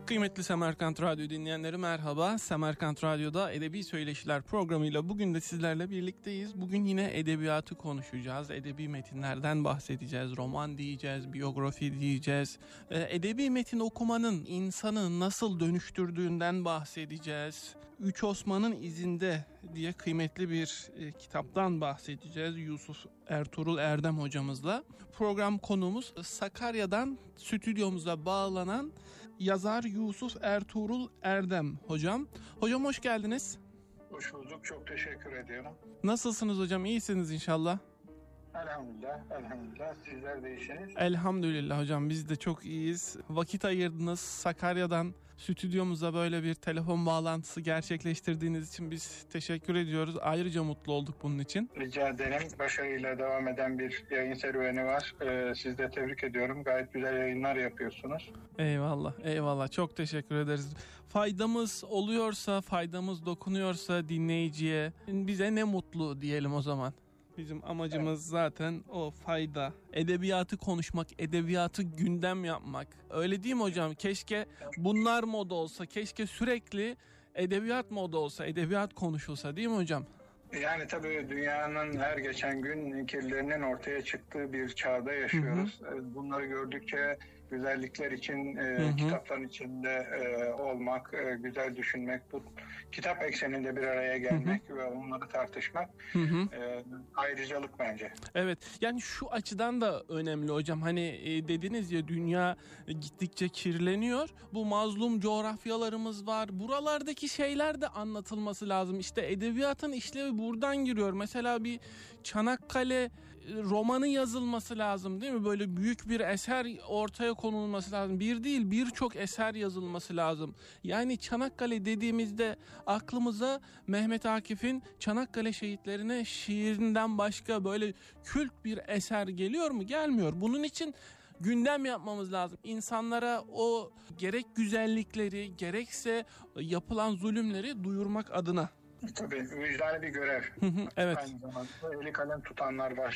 Kıymetli Semerkant Radyo dinleyenleri merhaba. Semerkant Radyo'da Edebi Söyleşiler programıyla bugün de sizlerle birlikteyiz. Bugün yine edebiyatı konuşacağız. Edebi metinlerden bahsedeceğiz. Roman diyeceğiz, biyografi diyeceğiz. Edebi metin okumanın insanı nasıl dönüştürdüğünden bahsedeceğiz. Üç Osman'ın izinde diye kıymetli bir kitaptan bahsedeceğiz. Yusuf Ertuğrul Erdem hocamızla. Program konuğumuz Sakarya'dan stüdyomuza bağlanan yazar Yusuf Ertuğrul Erdem hocam. Hocam hoş geldiniz. Hoş bulduk. Çok teşekkür ediyorum. Nasılsınız hocam? İyisiniz inşallah. Elhamdülillah. Sizler de iyisiniz. Elhamdülillah hocam. Biz de çok iyiyiz. Vakit ayırdınız. Sakarya'dan stüdyomuza böyle bir telefon bağlantısı gerçekleştirdiğiniz için biz teşekkür ediyoruz. Ayrıca mutlu olduk bunun için. Rica ederim. Başarıyla devam eden bir yayın serüveni var. Sizi de tebrik ediyorum. Gayet güzel yayınlar yapıyorsunuz. Eyvallah. Çok teşekkür ederiz. Faydamız oluyorsa, faydamız dokunuyorsa dinleyiciye, bize ne mutlu diyelim o zaman. Bizim amacımız zaten o fayda. Edebiyatı konuşmak, edebiyatı gündem yapmak. Öyle değil mi hocam? Keşke bunlar moda olsa, keşke sürekli edebiyat moda olsa, edebiyat konuşulsa değil mi hocam? Yani tabii dünyanın her geçen gün kirlerinin ortaya çıktığı bir çağda yaşıyoruz. Bunları gördükçe güzellikler için kitapların içinde olmak, güzel düşünmek, bu kitap ekseninde bir araya gelmek ve onları tartışmak ayrıcalık bence. Evet, yani şu açıdan da önemli hocam. Hani dediniz ya, dünya gittikçe kirleniyor. Bu mazlum coğrafyalarımız var. Buralardaki şeyler de anlatılması lazım. İşte edebiyatın işlevi buradan giriyor. Mesela bir Çanakkale romanı yazılması lazım değil mi? Böyle büyük bir eser ortaya konulması lazım. Bir değil, birçok eser yazılması lazım. Yani Çanakkale dediğimizde aklımıza Mehmet Akif'in Çanakkale şehitlerine şiirinden başka böyle kült bir eser geliyor mu? Gelmiyor. Bunun için gündem yapmamız lazım. İnsanlara o gerek güzellikleri gerekse yapılan zulümleri duyurmak adına. Tabii vicdani bir görev. Evet. Aynı zamanda eli kalem tutanlar var